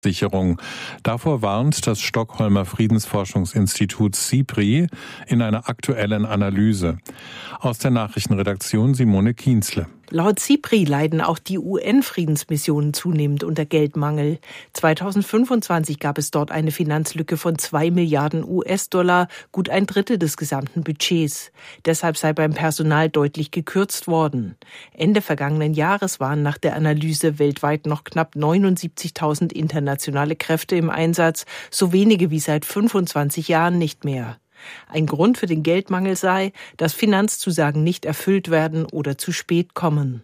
Sicherung. Davor warnt das Stockholmer Friedensforschungsinstitut SIPRI in einer aktuellen Analyse. Aus der Nachrichtenredaktion Simone Kienzle. Laut SIPRI leiden auch die UN-Friedensmissionen zunehmend unter Geldmangel. 2025 gab es dort eine Finanzlücke von 2 Milliarden US-Dollar, gut ein Drittel des gesamten Budgets. Deshalb sei beim Personal deutlich gekürzt worden. Ende vergangenen Jahres waren nach der Analyse weltweit noch knapp 79.000 internationale Kräfte im Einsatz, so wenige wie seit 25 Jahren nicht mehr. Ein Grund für den Geldmangel sei, dass Finanzzusagen nicht erfüllt werden oder zu spät kommen.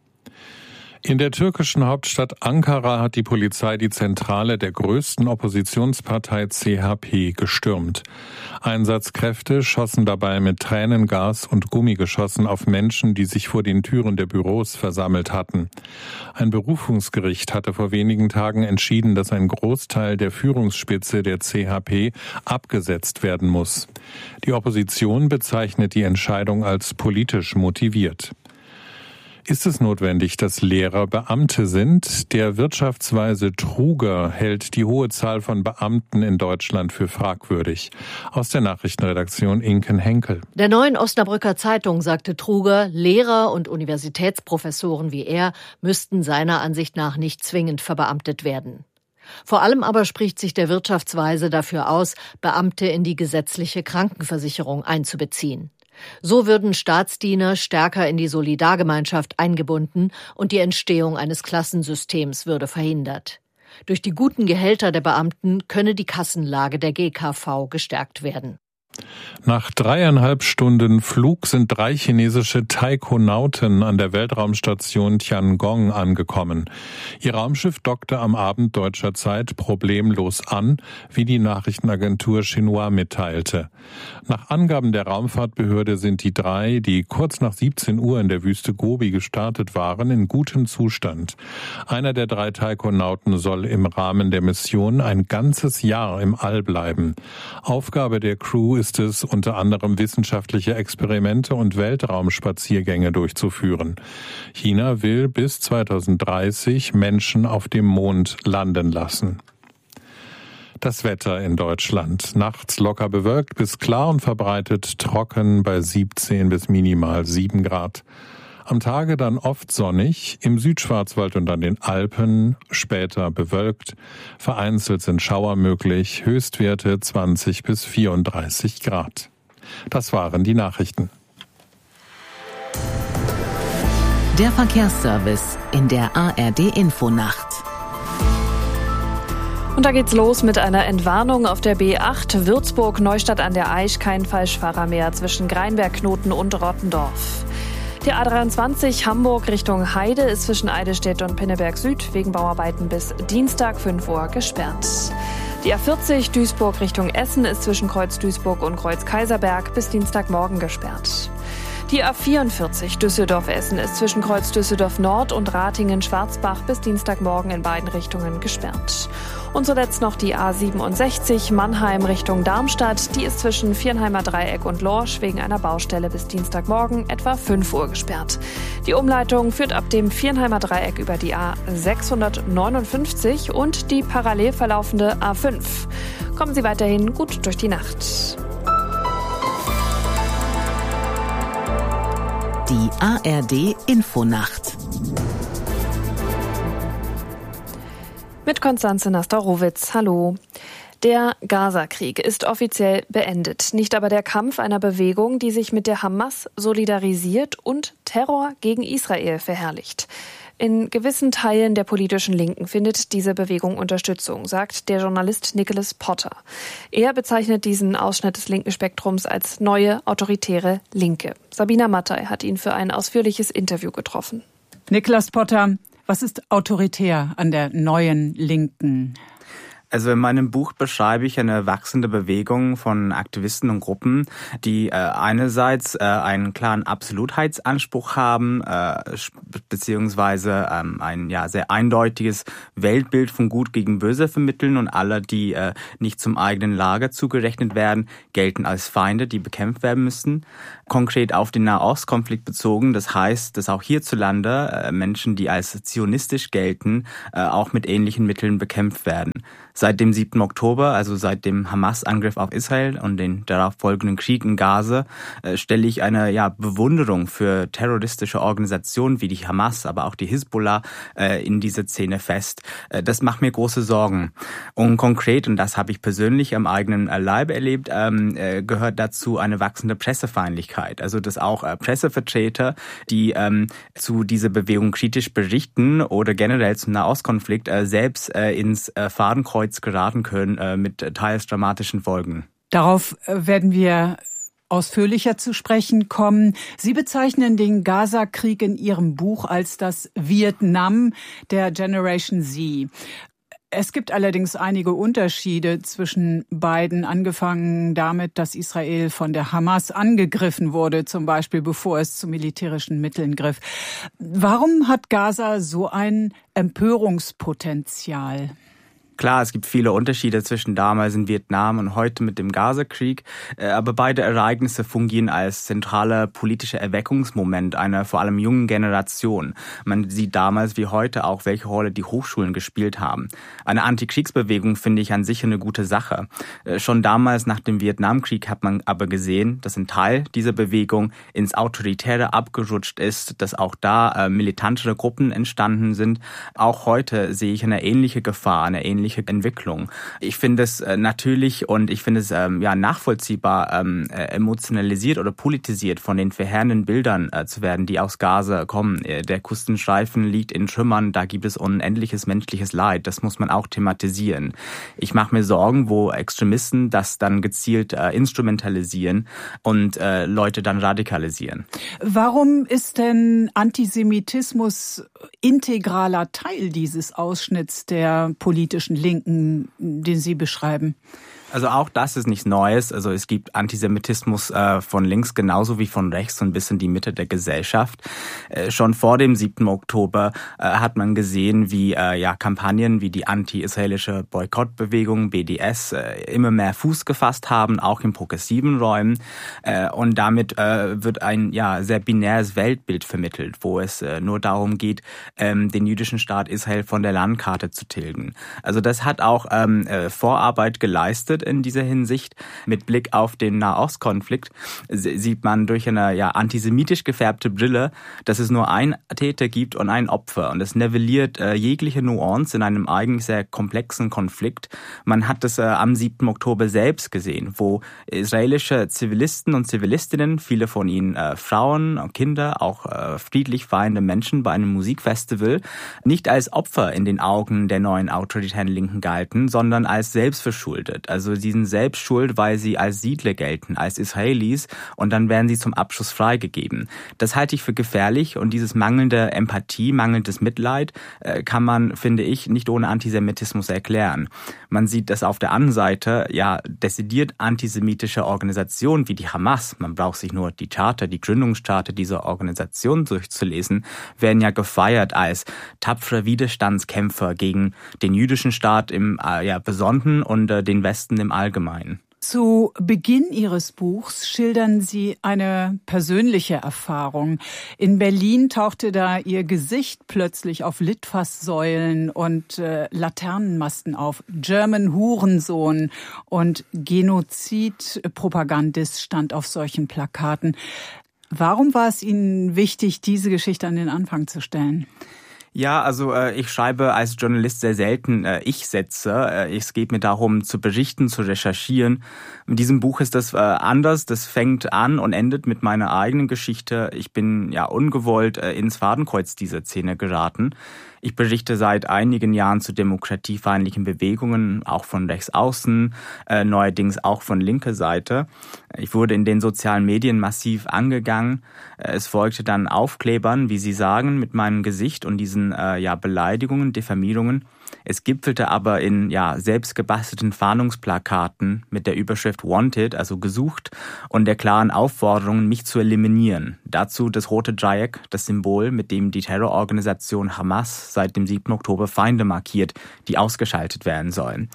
In der türkischen Hauptstadt Ankara hat die Polizei die Zentrale der größten Oppositionspartei CHP gestürmt. Einsatzkräfte schossen dabei mit Tränengas und Gummigeschossen auf Menschen, die sich vor den Türen der Büros versammelt hatten. Ein Berufungsgericht hatte vor wenigen Tagen entschieden, dass ein Großteil der Führungsspitze der CHP abgesetzt werden muss. Die Opposition bezeichnet die Entscheidung als politisch motiviert. Ist es notwendig, dass Lehrer Beamte sind? Der Wirtschaftsweise Truger hält die hohe Zahl von Beamten in Deutschland für fragwürdig. Aus der Nachrichtenredaktion Inken Henkel. Der Neuen Osnabrücker Zeitung sagte Truger, Lehrer und Universitätsprofessoren wie er müssten seiner Ansicht nach nicht zwingend verbeamtet werden. Vor allem aber spricht sich der Wirtschaftsweise dafür aus, Beamte in die gesetzliche Krankenversicherung einzubeziehen. So würden Staatsdiener stärker in die Solidargemeinschaft eingebunden und die Entstehung eines Klassensystems würde verhindert. Durch die guten Gehälter der Beamten könne die Kassenlage der GKV gestärkt werden. Nach 3,5 Stunden Flug sind 3 chinesische Taikonauten an der Weltraumstation Tiangong angekommen. Ihr Raumschiff dockte am Abend deutscher Zeit problemlos an, wie die Nachrichtenagentur Xinhua mitteilte. Nach Angaben der Raumfahrtbehörde sind die 3, die kurz nach 17 Uhr in der Wüste Gobi gestartet waren, in gutem Zustand. Einer der 3 Taikonauten soll im Rahmen der Mission ein ganzes Jahr im All bleiben. Aufgabe der Crew ist es, unter anderem wissenschaftliche Experimente und Weltraumspaziergänge durchzuführen. China will bis 2030 Menschen auf dem Mond landen lassen. Das Wetter in Deutschland. Nachts locker bewölkt bis klar und verbreitet trocken bei 17 bis minimal 7 Grad. Am Tage dann oft sonnig, im Südschwarzwald und an den Alpen später bewölkt. Vereinzelt sind Schauer möglich, Höchstwerte 20 bis 34 Grad. Das waren die Nachrichten. Der Verkehrsservice in der ARD-Infonacht. Und da geht's los mit einer Entwarnung auf der B8 Würzburg-Neustadt an der Aisch. Kein Falschfahrer mehr zwischen Greinberg-Knoten und Rottendorf. Die A23 Hamburg Richtung Heide ist zwischen Eidelstedt und Pinneberg Süd wegen Bauarbeiten bis Dienstag 5 Uhr gesperrt. Die A40 Duisburg Richtung Essen ist zwischen Kreuz Duisburg und Kreuz Kaiserberg bis Dienstagmorgen gesperrt. Die A44 Düsseldorf-Essen ist zwischen Kreuz Düsseldorf Nord und Ratingen-Schwarzbach bis Dienstagmorgen in beiden Richtungen gesperrt. Und zuletzt noch die A67 Mannheim Richtung Darmstadt. Die ist zwischen Viernheimer Dreieck und Lorsch wegen einer Baustelle bis Dienstagmorgen etwa 5 Uhr gesperrt. Die Umleitung führt ab dem Viernheimer Dreieck über die A659 und die parallel verlaufende A5. Kommen Sie weiterhin gut durch die Nacht. Die ARD-Infonacht. Mit Konstanze Nastorowitz. Hallo. Der Gaza-Krieg ist offiziell beendet. Nicht aber der Kampf einer Bewegung, die sich mit der Hamas solidarisiert und Terror gegen Israel verherrlicht. In gewissen Teilen der politischen Linken findet diese Bewegung Unterstützung, sagt der Journalist Nicholas Potter. Er bezeichnet diesen Ausschnitt des linken Spektrums als neue autoritäre Linke. Sabina Mattei hat ihn für ein ausführliches Interview getroffen. Nicholas Potter, was ist autoritär an der neuen Linken? Also in meinem Buch beschreibe ich eine wachsende Bewegung von Aktivisten und Gruppen, die einerseits einen klaren Absolutheitsanspruch haben, beziehungsweise ein sehr eindeutiges Weltbild von Gut gegen Böse vermitteln, und alle, die nicht zum eigenen Lager zugerechnet werden, gelten als Feinde, die bekämpft werden müssen. Konkret auf den Nahostkonflikt bezogen, das heißt, dass auch hierzulande Menschen, die als zionistisch gelten, auch mit ähnlichen Mitteln bekämpft werden. Seit dem 7. Oktober, also seit dem Hamas-Angriff auf Israel und den darauf folgenden Krieg in Gaza, stelle ich eine Bewunderung für terroristische Organisationen wie die Hamas, aber auch die Hisbollah in dieser Szene fest. Das macht mir große Sorgen. Und konkret, und das habe ich persönlich am eigenen Leib erlebt, gehört dazu eine wachsende Pressefeindlichkeit. Also dass auch Pressevertreter, die zu dieser Bewegung kritisch berichten oder generell zum Nahostkonflikt selbst ins Fadenkreuz geraten können mit teils dramatischen Folgen. Darauf werden wir ausführlicher zu sprechen kommen. Sie bezeichnen den Gaza-Krieg in Ihrem Buch als das Vietnam der Generation Z. Es gibt allerdings einige Unterschiede zwischen beiden, angefangen damit, dass Israel von der Hamas angegriffen wurde, zum Beispiel bevor es zu militärischen Mitteln griff. Warum hat Gaza so ein Empörungspotenzial? Klar, es gibt viele Unterschiede zwischen damals in Vietnam und heute mit dem Gaza-Krieg, aber beide Ereignisse fungieren als zentraler politischer Erweckungsmoment einer vor allem jungen Generation. Man sieht damals wie heute auch, welche Rolle die Hochschulen gespielt haben. Eine Antikriegsbewegung finde ich an sich eine gute Sache. Schon damals nach dem Vietnamkrieg hat man aber gesehen, dass ein Teil dieser Bewegung ins Autoritäre abgerutscht ist, dass auch da militantere Gruppen entstanden sind. Auch heute sehe ich eine ähnliche Gefahr, eine ähnliche Entwicklung. Ich finde es natürlich und ich finde es nachvollziehbar emotionalisiert oder politisiert von den verheerenden Bildern zu werden, die aus Gaza kommen. Der Küstenstreifen liegt in Trümmern, da gibt es unendliches menschliches Leid. Das muss man auch thematisieren. Ich mache mir Sorgen, wo Extremisten das dann gezielt instrumentalisieren und Leute dann radikalisieren. Warum ist denn Antisemitismus integraler Teil dieses Ausschnitts der politischen Linken, den Sie beschreiben? Also auch das ist nichts Neues. Also es gibt Antisemitismus von links genauso wie von rechts, so ein bisschen die Mitte der Gesellschaft. Schon vor dem 7. Oktober hat man gesehen, wie Kampagnen wie die anti-israelische Boykottbewegung BDS immer mehr Fuß gefasst haben, auch in progressiven Räumen. Und damit wird ein sehr binäres Weltbild vermittelt, wo es nur darum geht, den jüdischen Staat Israel von der Landkarte zu tilgen. Also das hat auch Vorarbeit geleistet in dieser Hinsicht. Mit Blick auf den Nahostkonflikt sieht man durch eine antisemitisch gefärbte Brille, dass es nur einen Täter gibt und ein Opfer. Und das nivelliert jegliche Nuance in einem eigentlich sehr komplexen Konflikt. Man hat das am 7. Oktober selbst gesehen, wo israelische Zivilisten und Zivilistinnen, viele von ihnen Frauen und Kinder, auch friedlich feierende Menschen bei einem Musikfestival, nicht als Opfer in den Augen der neuen autoritären Linken galten, sondern als selbstverschuldet. Also sie sind selbst schuld, weil sie als Siedler gelten, als Israelis, und dann werden sie zum Abschuss freigegeben. Das halte ich für gefährlich, und dieses mangelnde Empathie, mangelndes Mitleid kann man, finde ich, nicht ohne Antisemitismus erklären. Man sieht, dass auf der anderen Seite dezidiert antisemitische Organisationen wie die Hamas, man braucht sich nur die Charta, die Gründungscharta dieser Organisation durchzulesen, werden ja gefeiert als tapfere Widerstandskämpfer gegen den jüdischen Staat im Besonderen und den Westen im Allgemeinen. Zu Beginn Ihres Buchs schildern Sie eine persönliche Erfahrung. In Berlin tauchte da Ihr Gesicht plötzlich auf Litfaßsäulen und Laternenmasten auf. German Hurensohn und Genozidpropagandist stand auf solchen Plakaten. Warum war es Ihnen wichtig, diese Geschichte an den Anfang zu stellen? Ja, also ich schreibe als Journalist sehr selten Ich-Sätze. Es geht mir darum, zu berichten, zu recherchieren. In diesem Buch ist das anders. Das fängt an und endet mit meiner eigenen Geschichte. Ich bin ungewollt ins Fadenkreuz dieser Szene geraten. Ich berichte seit einigen Jahren zu demokratiefeindlichen Bewegungen, auch von rechts außen, neuerdings auch von linker Seite. Ich wurde in den sozialen Medien massiv angegangen. Es folgte dann Aufklebern, wie Sie sagen, mit meinem Gesicht und diesen Beleidigungen, Diffamierungen. Es gipfelte aber in selbstgebastelten Fahndungsplakaten mit der Überschrift Wanted, also gesucht, und der klaren Aufforderung, mich zu eliminieren. Dazu das rote Dreieck, das Symbol, mit dem die Terrororganisation Hamas seit dem 7. Oktober Feinde markiert, die ausgeschaltet werden sollen.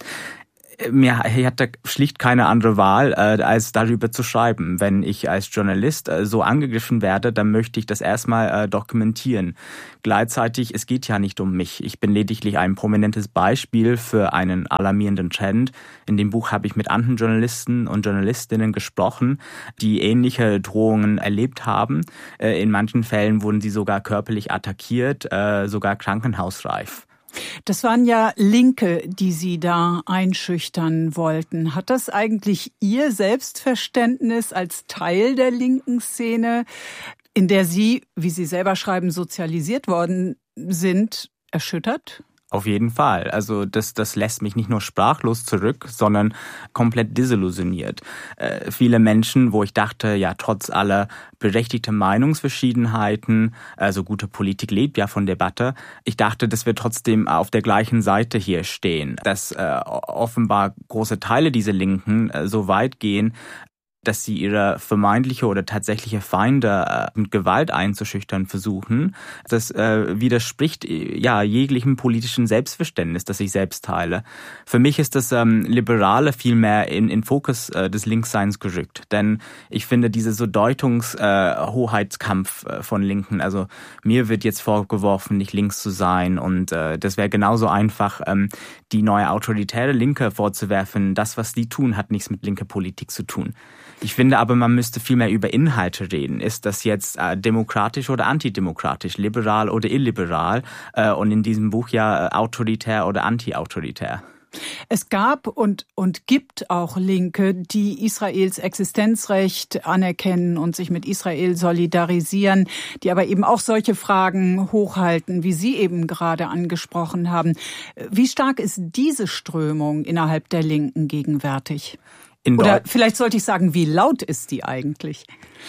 Mir hatte schlicht keine andere Wahl, als darüber zu schreiben. Wenn ich als Journalist so angegriffen werde, dann möchte ich das erstmal dokumentieren. Gleichzeitig, es geht ja nicht um mich. Ich bin lediglich ein prominentes Beispiel für einen alarmierenden Trend. In dem Buch habe ich mit anderen Journalisten und Journalistinnen gesprochen, die ähnliche Drohungen erlebt haben. In manchen Fällen wurden sie sogar körperlich attackiert, sogar krankenhausreif. Das waren ja Linke, die Sie da einschüchtern wollten. Hat das eigentlich Ihr Selbstverständnis als Teil der linken Szene, in der Sie, wie Sie selber schreiben, sozialisiert worden sind, erschüttert? Auf jeden Fall. Also das lässt mich nicht nur sprachlos zurück, sondern komplett desillusioniert. Viele Menschen, wo ich dachte, ja, trotz aller berechtigter Meinungsverschiedenheiten, also gute Politik lebt ja von Debatte, ich dachte, dass wir trotzdem auf der gleichen Seite hier stehen. Dass offenbar große Teile dieser Linken so weit gehen, dass sie ihre vermeintliche oder tatsächliche Feinde mit Gewalt einzuschüchtern versuchen. Das widerspricht jeglichem politischen Selbstverständnis, das ich selbst teile. Für mich ist das Liberale vielmehr in Fokus des Linksseins gerückt. Denn ich finde diese so Deutungshoheitskampf von Linken, also mir wird jetzt vorgeworfen, nicht links zu sein, und das wäre genauso einfach, die neue autoritäre Linke vorzuwerfen. Das, was die tun, hat nichts mit linker Politik zu tun. Ich finde aber, man müsste viel mehr über Inhalte reden. Ist das jetzt demokratisch oder antidemokratisch, liberal oder illiberal? Und in diesem Buch ja autoritär oder anti-autoritär. Es gab und gibt auch Linke, die Israels Existenzrecht anerkennen und sich mit Israel solidarisieren, die aber eben auch solche Fragen hochhalten, wie Sie eben gerade angesprochen haben. Wie stark ist diese Strömung innerhalb der Linken gegenwärtig? Oder vielleicht sollte ich sagen, wie laut ist die eigentlich?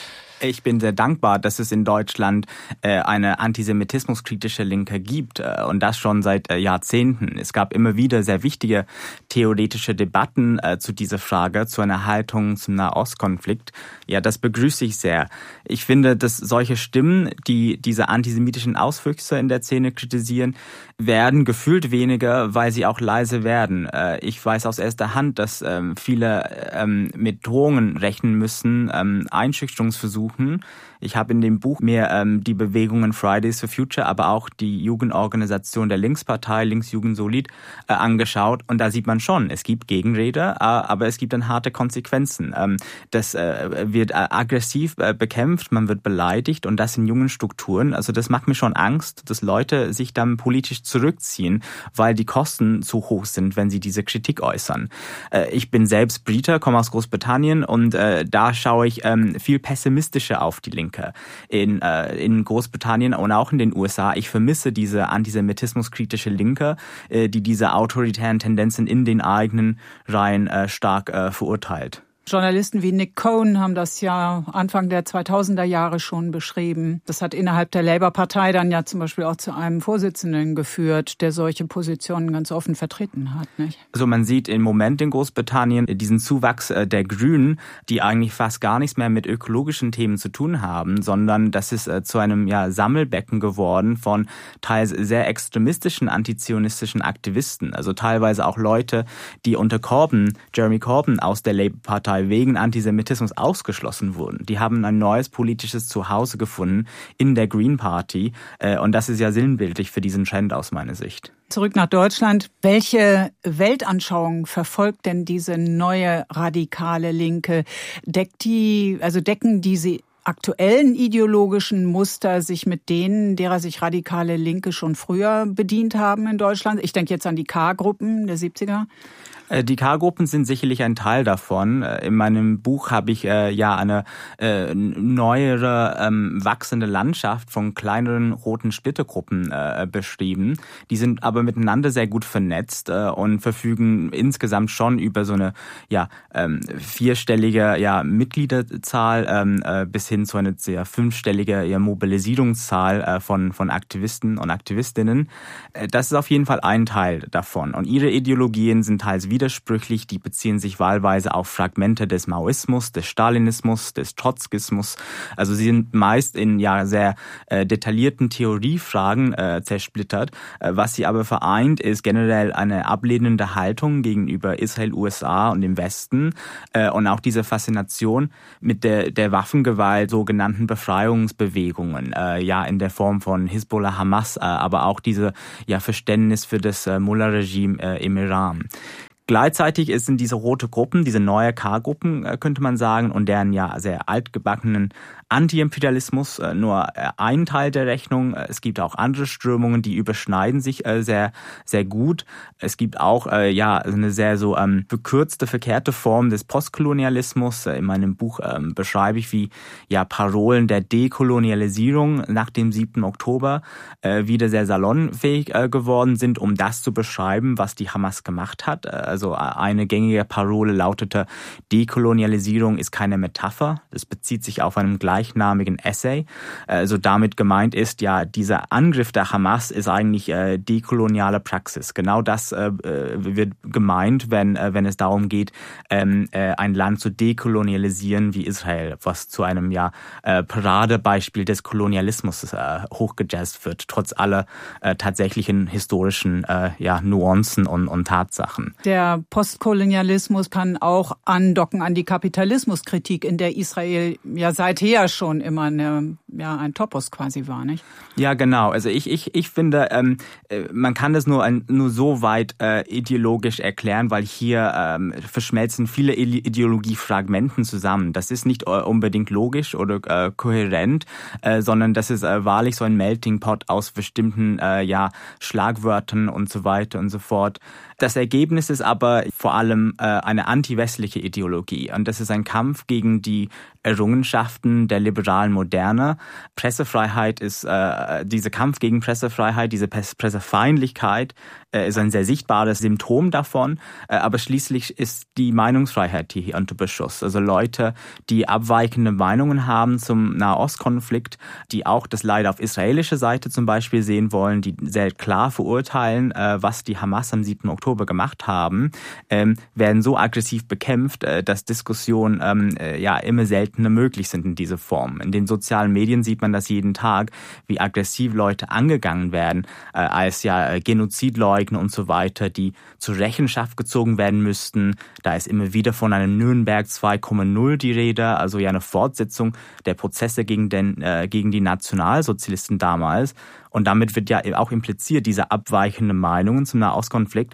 Ich bin sehr dankbar, dass es in Deutschland eine antisemitismuskritische Linke gibt, und das schon seit Jahrzehnten. Es gab immer wieder sehr wichtige theoretische Debatten zu dieser Frage, zu einer Haltung zum Nahostkonflikt. Ja, das begrüße ich sehr. Ich finde, dass solche Stimmen, die diese antisemitischen Auswüchse in der Szene kritisieren, werden gefühlt weniger, weil sie auch leise werden. Ich weiß aus erster Hand, dass viele mit Drohungen rechnen müssen, Einschüchterungsversuche. Ich habe in dem Buch mir die Bewegungen Fridays for Future, aber auch die Jugendorganisation der Linkspartei, Linksjugend Solid, angeschaut. Und da sieht man schon, es gibt Gegenrede, aber es gibt dann harte Konsequenzen. Das wird aggressiv bekämpft, man wird beleidigt, und das in jungen Strukturen. Also das macht mir schon Angst, dass Leute sich dann politisch zurückziehen, weil die Kosten zu hoch sind, wenn sie diese Kritik äußern. Ich bin selbst Brite, komme aus Großbritannien, und da schaue ich viel pessimistischer auf die Linke. In Großbritannien und auch in den USA. Ich vermisse diese antisemitismuskritische Linke, die diese autoritären Tendenzen in den eigenen Reihen stark verurteilt. Journalisten wie Nick Cohen haben das ja Anfang der 2000er Jahre schon beschrieben. Das hat innerhalb der Labour-Partei dann ja zum Beispiel auch zu einem Vorsitzenden geführt, der solche Positionen ganz offen vertreten hat, nicht? Also man sieht im Moment in Großbritannien diesen Zuwachs der Grünen, die eigentlich fast gar nichts mehr mit ökologischen Themen zu tun haben, sondern das ist zu einem Sammelbecken geworden von teils sehr extremistischen, antizionistischen Aktivisten. Also teilweise auch Leute, die unter Jeremy Corbyn aus der Labour-Partei wegen Antisemitismus ausgeschlossen wurden. Die haben ein neues politisches Zuhause gefunden in der Green Party, und das ist ja sinnbildlich für diesen Trend aus meiner Sicht. Zurück nach Deutschland. Welche Weltanschauung verfolgt denn diese neue radikale Linke? Decken diese aktuellen ideologischen Muster sich mit denen, derer sich radikale Linke schon früher bedient haben in Deutschland? Ich denke jetzt an die K-Gruppen der 70er. Die K-Gruppen sind sicherlich ein Teil davon. In meinem Buch habe ich eine neuere, wachsende Landschaft von kleineren roten Splittergruppen beschrieben. Die sind aber miteinander sehr gut vernetzt und verfügen insgesamt schon über so eine vierstellige Mitgliederzahl bis hin zu einer sehr fünfstelligen Mobilisierungszahl von Aktivisten und Aktivistinnen. Das ist auf jeden Fall ein Teil davon. Und ihre Ideologien sind teils widersprüchlich, die beziehen sich wahlweise auf Fragmente des Maoismus, des Stalinismus, des Trotzkismus. Also sie sind meist in sehr detaillierten Theoriefragen zersplittert. Was sie aber vereint, ist generell eine ablehnende Haltung gegenüber Israel, USA und dem Westen und auch diese Faszination mit der Waffengewalt sogenannten Befreiungsbewegungen, in der Form von Hisbollah, Hamas, aber auch diese Verständnis für das Mullah-Regime im Iran. Gleichzeitig sind diese rote Gruppen, diese neue K-Gruppen, könnte man sagen, und deren sehr altgebackenen Anti-Imperialismus nur ein Teil der Rechnung. Es gibt auch andere Strömungen, die überschneiden sich sehr, sehr gut. Es gibt auch eine sehr bekürzte, verkehrte Form des Postkolonialismus. In meinem Buch beschreibe ich, wie Parolen der Dekolonialisierung nach dem 7. Oktober wieder sehr salonfähig geworden sind, um das zu beschreiben, was die Hamas gemacht hat. Also eine gängige Parole lautete: Dekolonialisierung ist keine Metapher. Das bezieht sich auf einen gleichnamigen Essay. Also damit gemeint ist, dieser Angriff der Hamas ist eigentlich dekoloniale Praxis. Genau das wird gemeint, wenn es darum geht, ein Land zu dekolonialisieren wie Israel, was zu einem Paradebeispiel des Kolonialismus hochgejazzt wird, trotz aller tatsächlichen historischen Nuancen und Tatsachen. Der Postkolonialismus kann auch andocken an die Kapitalismuskritik, in der Israel seither schon immer ein Topos quasi war, nicht? Ja, genau. Also ich finde, man kann das nur so weit ideologisch erklären, weil hier verschmelzen viele Ideologiefragmenten zusammen. Das ist nicht unbedingt logisch oder kohärent, sondern das ist wahrlich so ein Melting Pot aus bestimmten Schlagwörtern und so weiter und so fort. Das Ergebnis ist aber vor allem eine anti-westliche Ideologie. Und das ist ein Kampf gegen die Errungenschaften der liberalen Moderne. Pressefreiheit ist, dieser Kampf gegen Pressefreiheit, diese Pressefeindlichkeit ist ein sehr sichtbares Symptom davon. Aber schließlich ist die Meinungsfreiheit hier unter Beschuss. Also Leute, die abweichende Meinungen haben zum Nahostkonflikt, die auch das Leid auf israelischer Seite zum Beispiel sehen wollen, die sehr klar verurteilen, was die Hamas am 7. Oktober gemacht haben, werden so aggressiv bekämpft, dass Diskussionen immer seltener möglich sind in dieser Form. In den sozialen Medien sieht man das jeden Tag, wie aggressiv Leute angegangen werden, als Genozidleugner und so weiter, die zur Rechenschaft gezogen werden müssten. Da ist immer wieder von einem Nürnberg 2,0 die Rede, also eine Fortsetzung der Prozesse gegen die Nationalsozialisten damals. Und damit wird auch impliziert, diese abweichenden Meinungen zum Nahostkonflikt,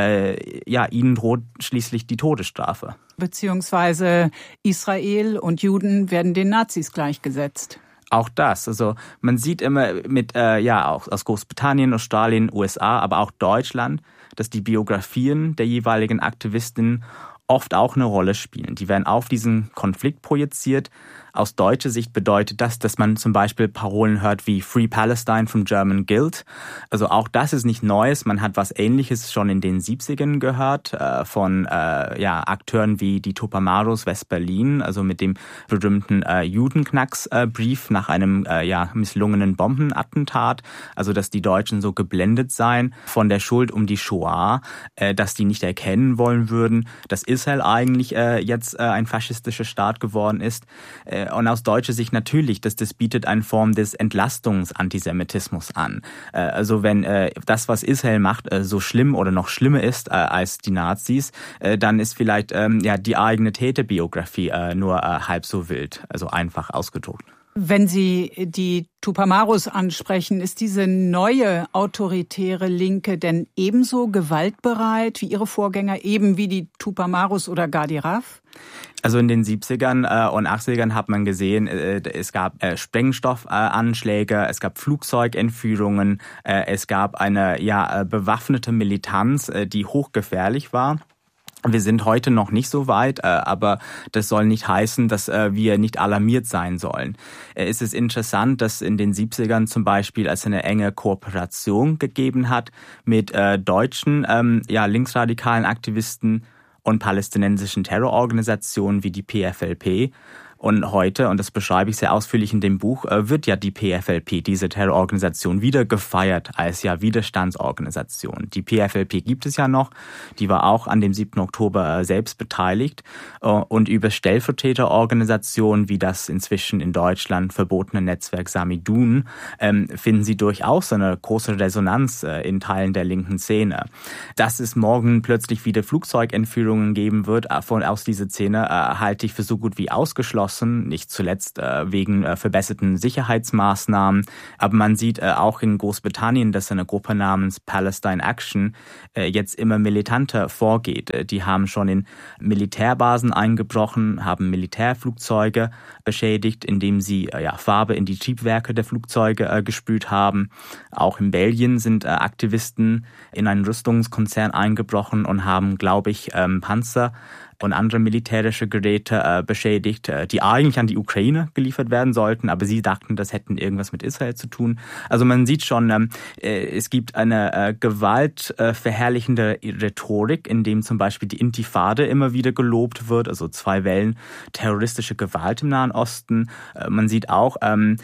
ihnen droht schließlich die Todesstrafe. Beziehungsweise Israel und Juden werden den Nazis gleichgesetzt. Auch das. Also man sieht immer auch aus Großbritannien, Australien, USA, aber auch Deutschland, dass die Biografien der jeweiligen Aktivisten oft auch eine Rolle spielen. Die werden auf diesen Konflikt projiziert. Aus deutscher Sicht bedeutet das, dass man zum Beispiel Parolen hört wie Free Palestine from German Guilt. Also auch das ist nicht Neues. Man hat was Ähnliches schon in den 70ern gehört von Akteuren wie die Tupamaros West-Berlin, also mit dem berühmten Judenknacks-Brief nach einem misslungenen Bombenattentat. Also dass die Deutschen so geblendet seien von der Schuld um die Shoah, dass die nicht erkennen wollen würden, dass Israel eigentlich jetzt ein faschistischer Staat geworden ist. Und aus deutscher Sicht natürlich, das bietet eine Form des Entlastungsantisemitismus an. Also wenn das, was Israel macht, so schlimm oder noch schlimmer ist als die Nazis, dann ist vielleicht die eigene Täterbiografie nur halb so wild, also einfach ausgedrückt. Wenn Sie die Tupamaros ansprechen, ist diese neue autoritäre Linke denn ebenso gewaltbereit wie ihre Vorgänger, eben wie die Tupamaros oder Gadi Raff? Also in den 70ern und 80ern hat man gesehen, es gab Sprengstoffanschläge, es gab Flugzeugentführungen, es gab eine bewaffnete Militanz, die hochgefährlich war. Wir sind heute noch nicht so weit, aber das soll nicht heißen, dass wir nicht alarmiert sein sollen. Es ist interessant, dass in den 70ern zum Beispiel es eine enge Kooperation gegeben hat mit deutschen linksradikalen Aktivisten und palästinensischen Terrororganisationen wie die PFLP. Und heute, und das beschreibe ich sehr ausführlich in dem Buch, wird ja die PFLP, diese Terrororganisation, wieder gefeiert als ja Widerstandsorganisation. Die PFLP gibt es ja noch, die war auch an dem 7. Oktober selbst beteiligt. Und über Stellvertreterorganisationen wie das inzwischen in Deutschland verbotene Netzwerk Samidun finden Sie durchaus eine große Resonanz in Teilen der linken Szene. Dass es morgen plötzlich wieder Flugzeugentführungen geben wird aus dieser Szene, halte ich für so gut wie ausgeschlossen, nicht zuletzt wegen verbesserten Sicherheitsmaßnahmen. Aber man sieht auch in Großbritannien, dass eine Gruppe namens Palestine Action jetzt immer militanter vorgeht. Die haben schon in Militärbasen eingebrochen, haben Militärflugzeuge beschädigt, indem sie Farbe in die Triebwerke der Flugzeuge gesprüht haben. Auch in Belgien sind Aktivisten in einen Rüstungskonzern eingebrochen und haben, glaube ich, Panzer und andere militärische Geräte beschädigt, die eigentlich an die Ukraine geliefert werden sollten, aber sie dachten, das hätten irgendwas mit Israel zu tun. Also man sieht schon, es gibt eine gewaltverherrlichende Rhetorik, in dem zum Beispiel die Intifada immer wieder gelobt wird, also 2 Wellen terroristische Gewalt im Nahen Osten. Man sieht auch eine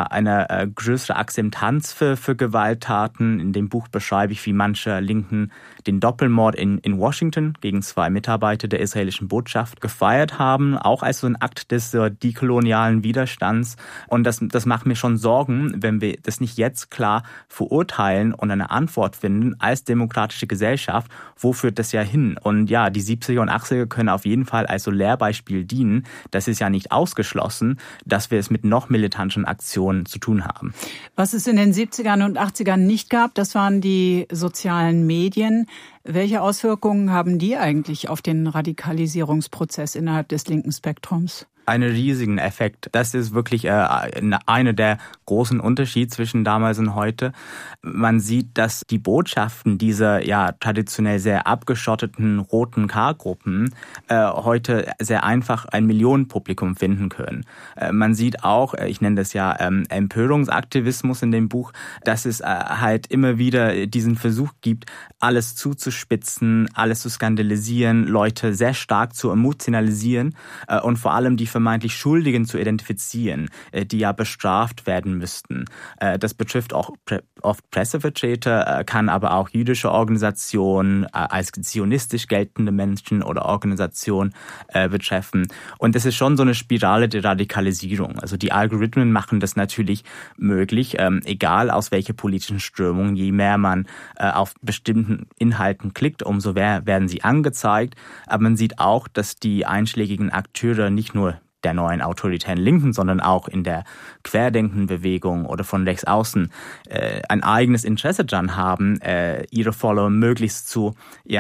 größere Akzeptanz für Gewalttaten. In dem Buch beschreibe ich, wie manche Linken den Doppelmord in Washington gegen 2 Mitarbeiter der israelischen Botschaft gefeiert haben, auch als so ein Akt des dekolonialen Widerstands. Und das macht mir schon Sorgen, wenn wir das nicht jetzt klar verurteilen und eine Antwort finden als demokratische Gesellschaft. Wo führt das ja hin? Und ja, die 70er und 80er können auf jeden Fall als so Lehrbeispiel dienen. Das ist ja nicht ausgeschlossen, dass wir es mit noch militanteren Aktionen zu tun haben. Was es in den 70ern und 80ern nicht gab, das waren die sozialen Medien. Welche Auswirkungen haben die eigentlich auf den Radikalisierungsprozess innerhalb des linken Spektrums? Einen riesigen Effekt. Das ist wirklich einer der großen Unterschiede zwischen damals und heute. Man sieht, dass die Botschaften dieser traditionell sehr abgeschotteten roten K-Gruppen heute sehr einfach ein Millionenpublikum finden können. Man sieht auch, ich nenne das ja Empörungsaktivismus in dem Buch, dass es halt immer wieder diesen Versuch gibt, alles zuzuspitzen, alles zu skandalisieren, Leute sehr stark zu emotionalisieren und vor allem die vermeintlich Schuldigen zu identifizieren, die ja bestraft werden müssten. Das betrifft auch oft Pressevertreter, kann aber auch jüdische Organisationen, als zionistisch geltende Menschen oder Organisationen betreffen. Und es ist schon so eine Spirale der Radikalisierung. Also die Algorithmen machen das natürlich möglich, egal aus welcher politischen Strömung, je mehr man auf bestimmten Inhalten klickt, umso mehr werden sie angezeigt. Aber man sieht auch, dass die einschlägigen Akteure nicht nur der neuen autoritären Linken, sondern auch in der Querdenkenbewegung oder von rechts außen ein eigenes Interesse daran haben, ihre Follower möglichst zur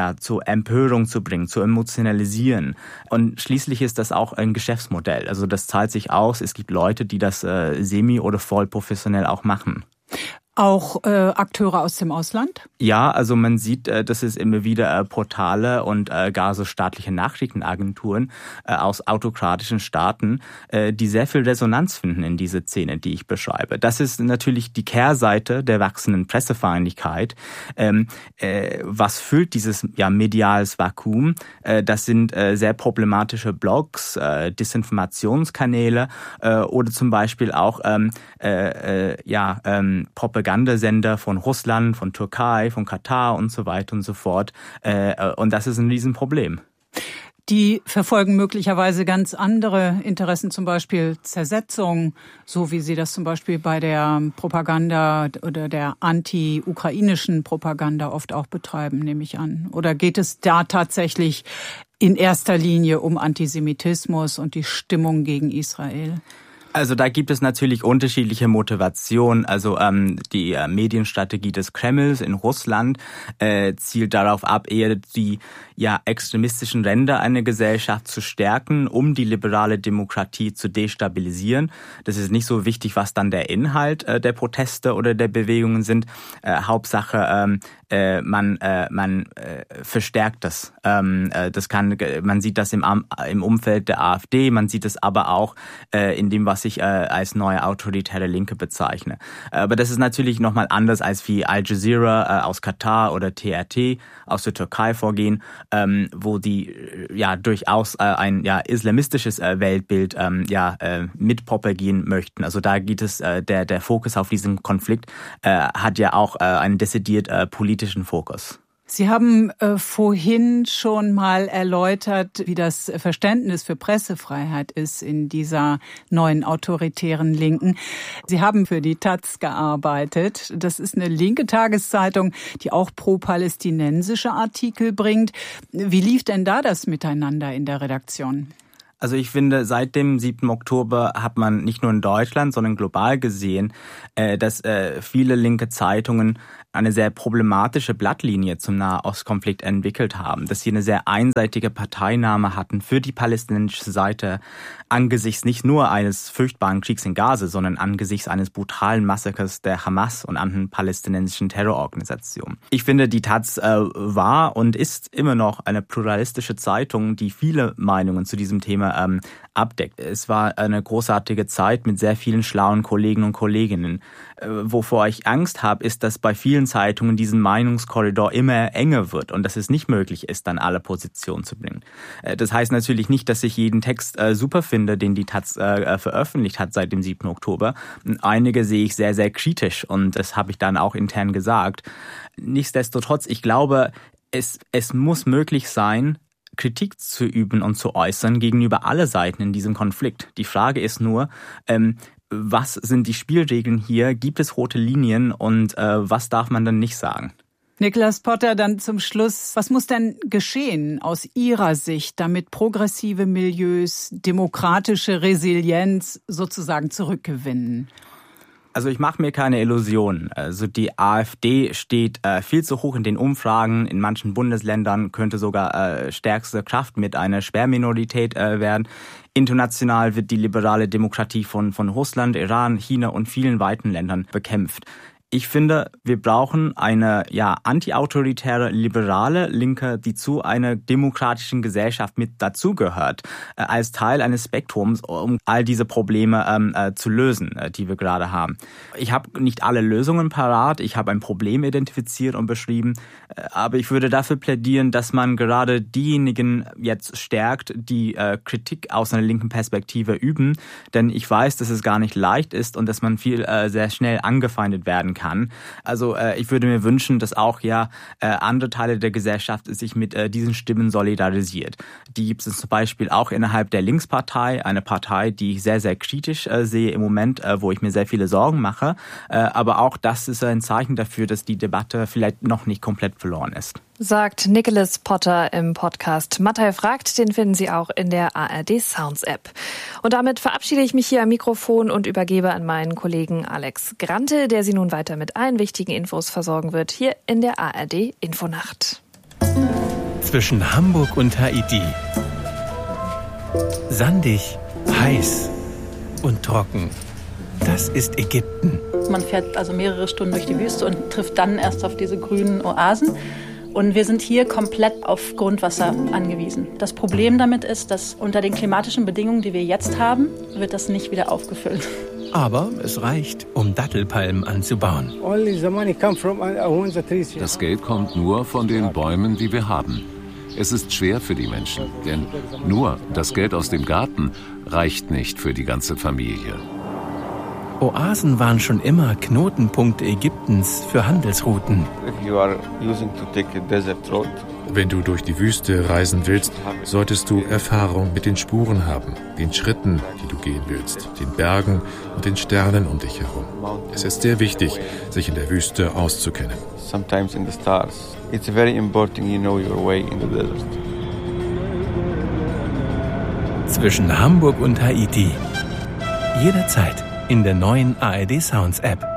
Empörung zu bringen, zu emotionalisieren. Und schließlich ist das auch ein Geschäftsmodell. Also das zahlt sich aus. Es gibt Leute, die das semi- oder voll professionell auch machen. Auch Akteure aus dem Ausland? Ja, also man sieht, dass es immer wieder Portale und gar so staatliche Nachrichtenagenturen aus autokratischen Staaten, die sehr viel Resonanz finden in diese Szene, die ich beschreibe. Das ist natürlich die Kehrseite der wachsenden Pressefeindlichkeit. Was füllt dieses mediales Vakuum? Das sind sehr problematische Blogs, Desinformationskanäle oder zum Beispiel auch Propagandasender von Russland, von Türkei, von Katar und so weiter und so fort. Und das ist ein Riesenproblem. Die verfolgen möglicherweise ganz andere Interessen, zum Beispiel Zersetzung, so wie sie das zum Beispiel bei der Propaganda oder der anti-ukrainischen Propaganda oft auch betreiben, nehme ich an. Oder geht es da tatsächlich in erster Linie um Antisemitismus und die Stimmung gegen Israel? Also da gibt es natürlich unterschiedliche Motivationen. Also die Medienstrategie des Kremls in Russland zielt darauf ab, eher die extremistischen Ränder einer Gesellschaft zu stärken, um die liberale Demokratie zu destabilisieren. Das ist nicht so wichtig, was dann der Inhalt der Proteste oder der Bewegungen sind. Hauptsache, man verstärkt das. Man sieht das im Umfeld der AfD, man sieht es aber auch in dem, was was ich als neue autoritäre Linke bezeichne. Aber das ist natürlich nochmal anders als wie Al Jazeera aus Katar oder TRT aus der Türkei vorgehen, wo die durchaus ein islamistisches Weltbild mitpropagieren möchten. Also da geht es, der Fokus auf diesen Konflikt hat ja auch einen dezidiert politischen Fokus. Sie haben vorhin schon mal erläutert, wie das Verständnis für Pressefreiheit ist in dieser neuen autoritären Linken. Sie haben für die Taz gearbeitet. Das ist eine linke Tageszeitung, die auch pro-palästinensische Artikel bringt. Wie lief denn da das Miteinander in der Redaktion? Also ich finde, seit dem 7. Oktober hat man nicht nur in Deutschland, sondern global gesehen, dass viele linke Zeitungen eine sehr problematische Blattlinie zum Nahostkonflikt entwickelt haben, dass sie eine sehr einseitige Parteinahme hatten für die palästinensische Seite angesichts nicht nur eines furchtbaren Kriegs in Gaza, sondern angesichts eines brutalen Massakers der Hamas und anderen palästinensischen Terrororganisationen. Ich finde, die Taz war und ist immer noch eine pluralistische Zeitung, die viele Meinungen zu diesem Thema abdeckt. Es war eine großartige Zeit mit sehr vielen schlauen Kollegen und Kolleginnen. Wovor ich Angst habe, ist, dass bei vielen Zeitungen diesen Meinungskorridor immer enger wird und dass es nicht möglich ist, dann alle Positionen zu bringen. Das heißt natürlich nicht, dass ich jeden Text super finde, den die Taz veröffentlicht hat seit dem 7. Oktober. Einige sehe ich sehr, sehr kritisch und das habe ich dann auch intern gesagt. Nichtsdestotrotz, ich glaube, es muss möglich sein, Kritik zu üben und zu äußern gegenüber alle Seiten in diesem Konflikt. Die Frage ist nur, was sind die Spielregeln hier? Gibt es rote Linien und was darf man dann nicht sagen? Nicholas Potter, dann zum Schluss. Was muss denn geschehen aus Ihrer Sicht, damit progressive Milieus demokratische Resilienz sozusagen zurückgewinnen? Also ich mache mir keine Illusionen. Also die AfD steht viel zu hoch in den Umfragen. In manchen Bundesländern könnte sogar stärkste Kraft mit einer Sperrminorität werden. International wird die liberale Demokratie von Russland, Iran, China und vielen weiteren Ländern bekämpft. Ich finde, wir brauchen eine antiautoritäre, liberale Linke, die zu einer demokratischen Gesellschaft mit dazugehört, als Teil eines Spektrums, um all diese Probleme zu lösen, die wir gerade haben. Ich habe nicht alle Lösungen parat, ich habe ein Problem identifiziert und beschrieben, aber ich würde dafür plädieren, dass man gerade diejenigen jetzt stärkt, die Kritik aus einer linken Perspektive üben, denn ich weiß, dass es gar nicht leicht ist und dass man sehr schnell angefeindet werden kann. Also ich würde mir wünschen, dass auch andere Teile der Gesellschaft sich mit diesen Stimmen solidarisiert. Die gibt es zum Beispiel auch innerhalb der Linkspartei, eine Partei, die ich sehr, sehr kritisch sehe im Moment, wo ich mir sehr viele Sorgen mache. Aber auch das ist ein Zeichen dafür, dass die Debatte vielleicht noch nicht komplett verloren ist. Sagt Nicholas Potter im Podcast Mattei fragt, den finden Sie auch in der ARD Sounds App. Und damit verabschiede ich mich hier am Mikrofon und übergebe an meinen Kollegen Alex Grante, der Sie nun weiter mit allen wichtigen Infos versorgen wird, hier in der ARD Infonacht. Zwischen Hamburg und Haiti. Sandig, heiß und trocken. Das ist Ägypten. Man fährt also mehrere Stunden durch die Wüste und trifft dann erst auf diese grünen Oasen. Und wir sind hier komplett auf Grundwasser angewiesen. Das Problem damit ist, dass unter den klimatischen Bedingungen, die wir jetzt haben, wird das nicht wieder aufgefüllt. Aber es reicht, um Dattelpalmen anzubauen. Das Geld kommt nur von den Bäumen, die wir haben. Es ist schwer für die Menschen, denn nur das Geld aus dem Garten reicht nicht für die ganze Familie. Oasen waren schon immer Knotenpunkte Ägyptens für Handelsrouten. Wenn du durch die Wüste reisen willst, solltest du Erfahrung mit den Spuren haben, den Schritten, die du gehen willst, den Bergen und den Sternen um dich herum. Es ist sehr wichtig, sich in der Wüste auszukennen. Zwischen Hamburg und Haiti. Jederzeit in der neuen ARD Sounds App.